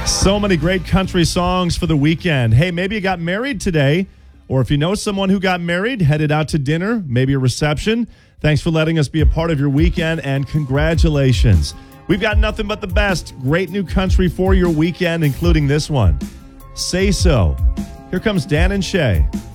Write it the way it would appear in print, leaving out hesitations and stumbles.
So many great country songs for the weekend. Hey, maybe you got married today, or if you know someone who got married, headed out to dinner, maybe a reception. Thanks for letting us be a part of your weekend, and congratulations. We've got nothing but the best. Great new country for your weekend, including this one. Say So. Here comes Dan and Shay.